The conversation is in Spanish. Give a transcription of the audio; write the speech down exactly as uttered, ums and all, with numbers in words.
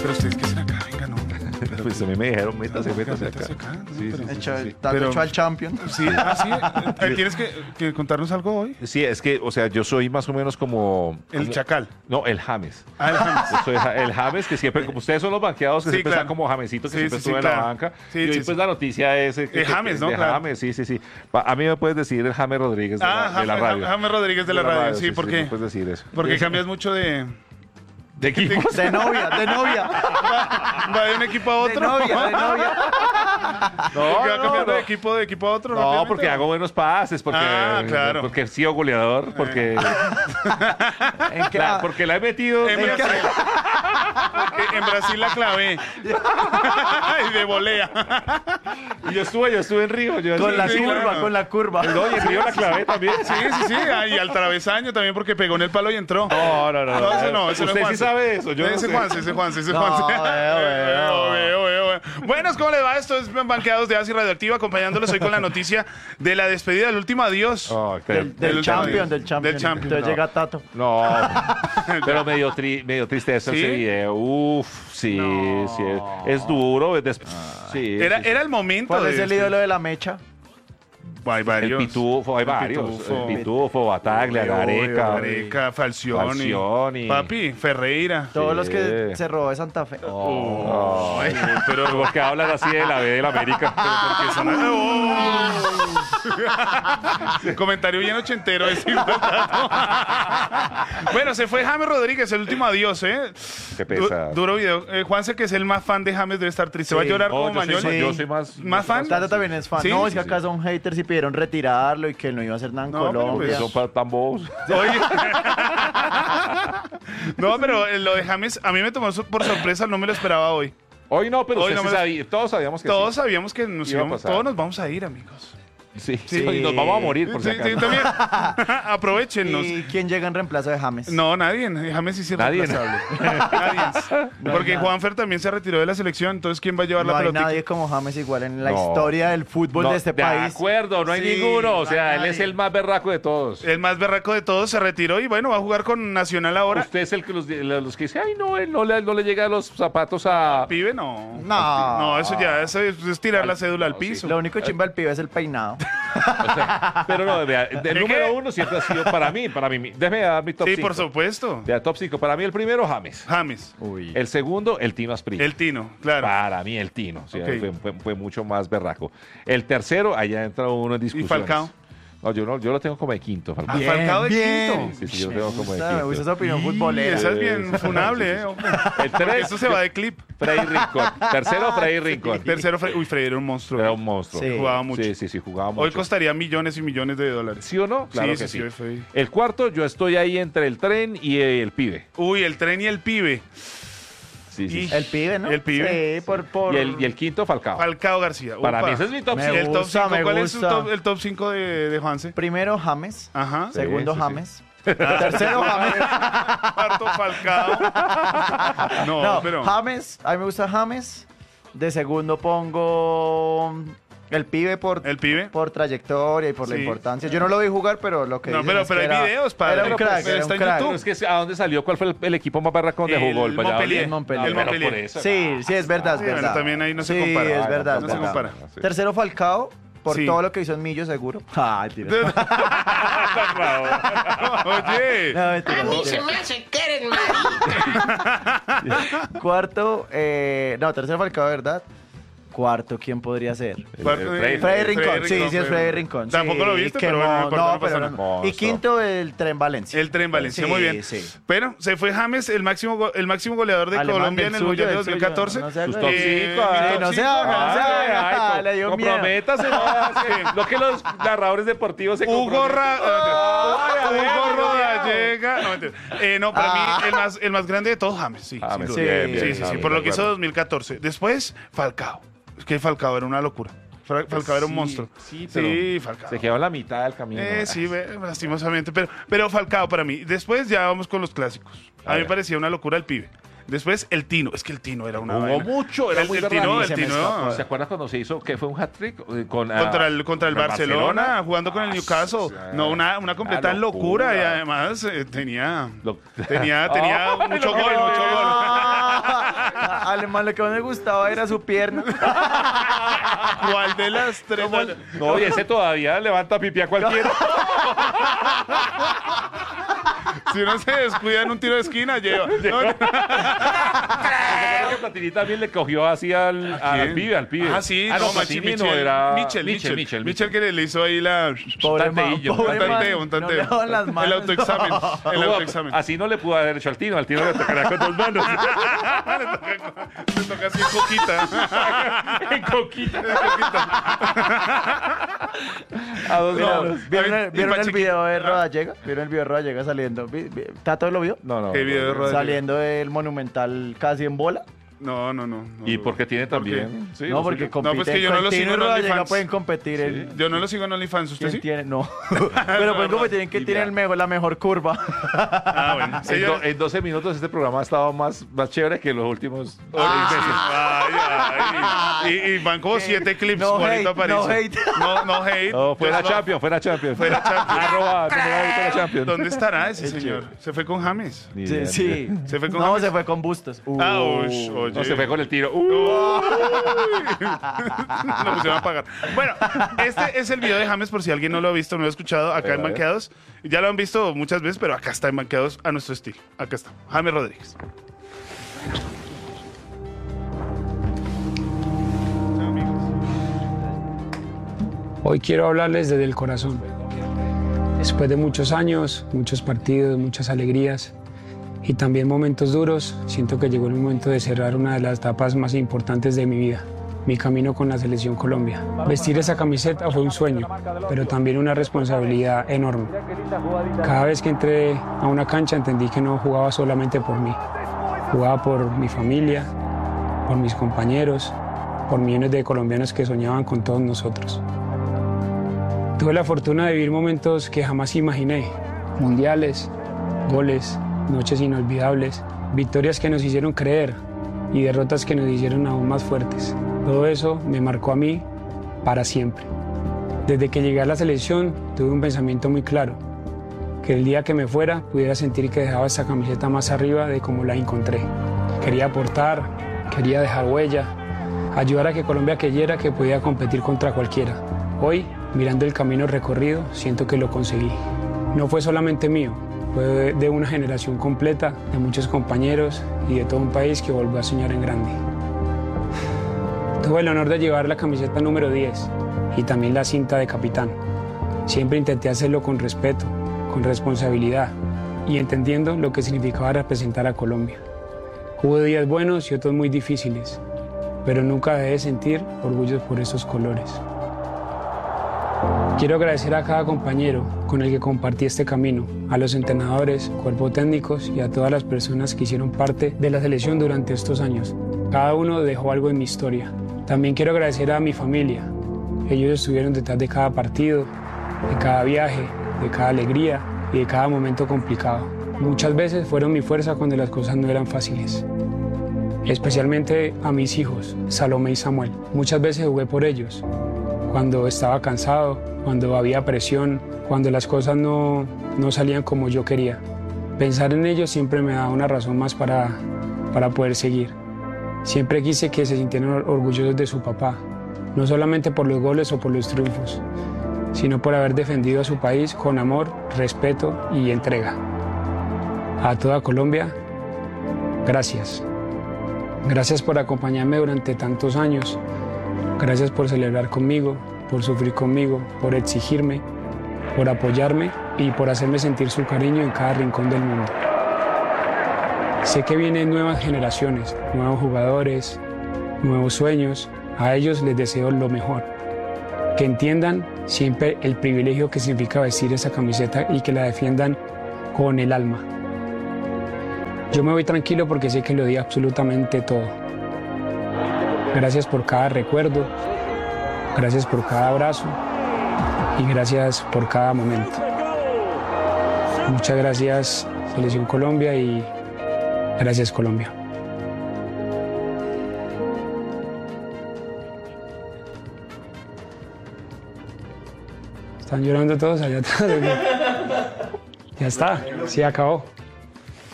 Pero ustedes que se acá, venga, no. Pues a mí me dijeron, métase, Venga, métase acá. métase acá, ¿no? Sí, sí, Pero- sí, Hecho, sí, sí. está Pero- hecho al champion. Sí, ah, sí. Eh, ¿Tienes que, que contarnos algo hoy? Sí, es que, o sea, yo soy más o menos como... El como- chacal. No, el James. Ah, el James. Yo soy ja- el James, que siempre, como ustedes son los banqueados, que Sí, siempre claro. están como Jamesito, que Sí, siempre sí, sí, estuve en la claro. banca. Sí, y hoy, sí, pues, sí. la noticia es... que- De que- James, ¿no? De Claro. James, sí, sí, sí. Pa- A mí me puedes decir el James Rodríguez de, Ah, la, de la James, radio. James Rodríguez de la radio, sí, ¿por qué? me puedes decir eso. Porque cambias mucho de... ¿De equipos? De novia, de novia. Va de un equipo a De otro. novia, de novia. No, ¿Por qué va no, cambiando no. de equipo de equipo a otro? No, rápidamente? porque hago buenos pases, porque, Ah, claro. porque he sido goleador, porque, ¿En qué? la, porque la he metido. En Brasil, porque en Brasil la clavé. Y de volea. Y yo estuve, yo estuve en Río. Yo Con la sí, curva, claro. con la curva. No, y en Río la clavé también. Sí, sí, sí. Ah, y al travesaño también porque pegó en el palo y entró. No, no, no. No, ese no, ese no es Usted sí Juanse. sabe eso. Yo no ese sé. Juanse, ese Juanse, ese No, Juanse. veo, veo. Veo, veo, veo. Buenas, ¿cómo les va? Esto es Banqueados de Asi Radioactiva, acompañándolos hoy con la noticia de la despedida del último adiós. Oh, Del, pero- del del champion, champion. del champion. Del champion, Entonces no. llega Tato. No, pero me dio, tri, me dio tristeza ¿Sí? ese video. Uf, sí, No. sí. Es, es duro. Es des- sí, Era, sí, sí. era el momento ¿Cuál de es el este- ídolo de la mecha? Hay El varios. pitufo, hay El varios. Pitufo. El pitufo, Bataglia, Obvio, Gareca. Gareca, Falcioni. Falcioni. Papi, Ferreira. Todos Sí. los que se robó de Santa Fe. Oh, Ay, pero los que hablan así de la B de la América. porque son... ¡Oh! Comentario bien ochentero. Es igual. Bueno, se fue James Rodríguez, el último adiós, ¿eh? Qué Du- pesado. duro video. Eh, Juanse, que es el más fan de James, debe estar triste. Sí. Va a llorar Oh, como yo, soy, Mañol. yo soy más... ¿Más fan? Tato también es fan. Sí, no, es sí, que acá sí. son haters y pidieron retirarlo y que él no iba a hacer nada en No, pero Colombia. Son pa- tan bobos. Oye. No, pero eh, lo de James a mí me tomó so- por sorpresa, no me lo esperaba hoy. Hoy no, pero Hoy usted no sí me lo- sabía- todos sabíamos que Todos sí. sabíamos que nos Iba a íbamos, pasar. todos nos vamos a ir, amigos. Sí, Sí. sí, y nos vamos a morir, por si Sí, sí, acaso. también. Aprovechennos. ¿Y quién llega en reemplazo de James? No, nadie. James sí es Nadie. irreemplazable. Nadie. No hay Porque nada. Juanfer también se retiró de la selección, entonces ¿quién va a llevar No la hay pelotita? nadie como James igual en la No. historia del fútbol No, de este país. De acuerdo, no hay Sí, ninguno. O no sea, hay él es nadie. el más berraco de todos. El más berraco de todos se retiró y bueno, va a jugar con Nacional ahora. Usted es el que los, los que dice, ay, no, él no le, no le llega a los zapatos a... Pibe, no. No. No, eso ya eso es, es tirar la cédula al no, sí. piso. Lo único chimba del pibe es el peinado. O sea, pero no, vea, el ¿Qué, número qué? uno siempre ha sido para mí, para mí. Déjeme dar mi top Sí, cinco. por supuesto. Vea, top cinco. Para mí el primero, James. James. Uy. El segundo, el Tino Asprilla. El Tino, claro. Para mí el Tino. O sea, Ok. fue, fue- fue mucho más berraco. El tercero, allá entra uno en discusiones. Falcao? No, yo, no, yo lo tengo como de quinto. Falcao. Ah, Falcao de quinto. Sí, sí, yo Me tengo como de gusta, me quinto. gusta esa opinión Y futbolera. esa es bien funable, ¿eh? hombre. El tres, Eso se va de clip. Freddy Rincón. Tercero, Freddy Rincón. Tercero, Fre- uy, Freddy era un monstruo. Era un monstruo. Sí. Jugaba mucho. Sí, sí, sí, jugaba mucho. Hoy costaría millones y millones de dólares. ¿Sí o no? Claro Sí, que sí, sí. sí, Freddy. El cuarto, yo estoy ahí entre el tren y el pibe. Uy, el tren y el pibe. Sí, sí. Y- El pibe, ¿no? El pibe. Sí, por... por... Y, el, y el quinto, Falcao. Falcao García. Para Upa. mí ese es mi top Me ¿Y cinco. el top gusta, cinco? me ¿Cuál es su gusta. top- el top cinco de, de Juanse? Primero James. Ajá. Sí, Segundo sí, sí. James. Tercero James. Cuarto Falcao. No, No, pero. James. A mí me gusta James. De segundo pongo el pibe por, El pibe. por trayectoria y por la Sí. importancia. Yo no lo vi jugar, pero lo que No, dicen pero- es pero que hay era- videos, padre. Era un Pero, crack, pues, era está un en crack. Pero es que ¿a dónde salió? ¿Cuál fue el, el equipo más berraco donde El jugó? ¿El Valladolid? Montpellier. El Montpellier. El Ah, pero Montpellier. por eso. Sí, sí, es verdad, es Sí, verdad. bueno, también ahí no se Sí, compara. es verdad, No es se verdad. compara. Sí. Tercero Falcao, por Sí. todo lo que hizo en Millo, seguro. Ay, tira. Oye. No, mentira, A mí mentira. se me hace que eres marica. Cuarto, eh, no, tercero Falcao, ¿verdad? Cuarto, ¿quién podría ser? El- Cuarto, el eh, Freddy. Freddy Freddy Rincón, sí, Rincón, sí es Freddy. Freddy Rincón. Tampoco sí, lo viste, que pero bueno, no mo- importa, no, no pasa pero nada. no. Y Monstruo. quinto, el Tren Valencia. El Tren Valencia, Sí, muy bien. sí. Pero se fue James, el máximo, go- el máximo goleador de Alemán Colombia del en el suyo, Mundial de del dos mil suyo. catorce. No se haga. Sus top Eh, cinco, mi ah. top no se cinco, haga, no se ay, haga. Ay, Le dio miedo. comprométase, no, sí. Lo que los narradores deportivos se Hugo, comprometen. Ra- Ay, a ver, Hugo Dios mío. Rodallega. No, mentira. Eh, no, para Ah. mí el más, el más grande de todos, James. Sí, James, sin duda. bien, sí, bien, sí, sí, James, por lo de que hizo acuerdo. dos mil catorce. Después, Falcao. Es que Falcao era una locura. Fra- Falcao era un Sí, monstruo. sí, pero Sí, Falcao. Se quedó en la mitad del camino. Eh, sí, ve, lastimosamente. Pero, pero Falcao para mí. Después ya vamos con los clásicos. A A mí me ver. parecía una locura el pibe. Después el Tino. Es que el Tino era una Jugó vaina. mucho, era el, muy el berraco. Tino, el Se me Tino. escapó. ¿Se acuerdan cuando se hizo que fue un hat-trick eh, con, ah, Contra el, contra el con Barcelona, jugando con el Ah, Newcastle. sí, No, una, una completa una locura. locura. Y además eh, tenía, Lo- tenía, tenía Ay, mucho lo que gol, no mucho veo. gol. Alemán, lo que más me gustaba era su pierna. ¿Cuál de las tres? No, y ese todavía levanta pipi a cualquiera. Si uno se descuida en un tiro de esquina, lleva. No, no. Creo que Platini también le cogió así al, al pibe, al pibe. Ah, sí, ah, no, no, Machi, Platini Michel, no, era... Michel, Michel, Michel, Michel, que le hizo ahí la... Pobre Un man, tanteillo, pobre Un tanteo, man, un tanteo. no le daban las manos. El autoexamen, el No, autoexamen. así no le pudo haber hecho al Tino, al Tino le tocará con dos manos. Le toca, le toca así en coquita. En coquita. En coquita. A dos Mira, manos. ¿Vieron, Y el, ¿vieron el Pacheco- video de Rodallega? ¿Vieron el video de Rodallega saliendo? Vi- vi- ¿Tato lo vio? No, no. ¿Qué video de no. Rodallega? Saliendo del Monumental casi en bola. No, no, no. no. ¿Y por qué tiene ¿Por qué? también? Sí, no, porque sé. compiten. pues que yo no lo Tino sigo y en Rodallega OnlyFans. pueden competir en... Yo no lo sigo en OnlyFans, ¿usted ¿Quién sí? tiene? No. Pero pueden competir en que tiene el mejor, la mejor curva. Ah, bueno. En, Señor- do- en doce minutos este programa ha estado más, más chévere que los últimos Ah, meses. ay, ay. Y, y van como siete clips. No Juanito hate, no Aparicio. hate. No, no hate. No, fuera Entonces, Champions, fuera Champions. Fuera Champions. Arroba, número ahí, fuera Champions. ¿Dónde estará ese señor? Se fue con James. Ni Sí, idea, sí. ¿Se fue con No, James? se fue con Bustos. Ah, Uh. ush, oye. No, se fue con el tiro. Uh, Lo pusieron a pagar. Bueno, este es el video de James por si alguien no lo ha visto, no lo ha escuchado acá en Banqueados. Ya lo han visto muchas veces, pero acá está en Banqueados a nuestro estilo. Acá está. James Rodríguez. Chao, amigos. Hoy quiero hablarles desde el corazón. Después de muchos años, muchos partidos, muchas alegrías y también momentos duros, siento que llegó el momento de cerrar una de las etapas más importantes de mi vida, mi camino con la Selección Colombia. Vestir esa camiseta fue un sueño, pero también una responsabilidad enorme. Cada vez que entré a una cancha entendí que no jugaba solamente por mí, jugaba por mi familia, por mis compañeros, por millones de colombianos que soñaban con todos nosotros. Tuve la fortuna de vivir momentos que jamás imaginé, mundiales, goles, noches inolvidables, victorias que nos hicieron creer y derrotas que nos hicieron aún más fuertes. Todo eso me marcó a mí para siempre. Desde que llegué a la selección tuve un pensamiento muy claro, que el día que me fuera pudiera sentir que dejaba esa camiseta más arriba de como la encontré. Quería aportar, quería dejar huella, ayudar a que Colombia creyera que podía competir contra cualquiera. Hoy, mirando el camino recorrido, siento que lo conseguí. No fue solamente mío, fue de una generación completa, de muchos compañeros y de todo un país que volvió a soñar en grande. Tuve el honor de llevar la camiseta número diez y también la cinta de capitán. Siempre intenté hacerlo con respeto, con responsabilidad y entendiendo lo que significaba representar a Colombia. Hubo días buenos y otros muy difíciles, pero nunca dejé de sentir orgullo por esos colores. Quiero agradecer a cada compañero con el que compartí este camino, a los entrenadores, cuerpo técnicos y a todas las personas que hicieron parte de la selección durante estos años. Cada uno dejó algo en mi historia. También quiero agradecer a mi familia. Ellos estuvieron detrás de cada partido, de cada viaje, de cada alegría y de cada momento complicado. Muchas veces fueron mi fuerza cuando las cosas no eran fáciles. Especialmente a mis hijos, Salomé y Samuel. Muchas veces jugué por ellos, cuando estaba cansado, cuando había presión, cuando las cosas no, no salían como yo quería. Pensar en ellos siempre me da una razón más para, para poder seguir. Siempre quise que se sintieran orgullosos de su papá, no solamente por los goles o por los triunfos, sino por haber defendido a su país con amor, respeto y entrega. A toda Colombia, gracias. Gracias por acompañarme durante tantos años. Gracias por celebrar conmigo, por sufrir conmigo, por exigirme, por apoyarme y por hacerme sentir su cariño en cada rincón del mundo. Sé que vienen nuevas generaciones, nuevos jugadores, nuevos sueños. A ellos les deseo lo mejor. Que entiendan siempre el privilegio que significa vestir esa camiseta y que la defiendan con el alma. Yo me voy tranquilo porque sé que lo di absolutamente todo. Gracias por cada recuerdo, gracias por cada abrazo y gracias por cada momento. Muchas gracias, Selección Colombia, y gracias, Colombia. Están llorando todos allá atrás. Ya está, sí acabó.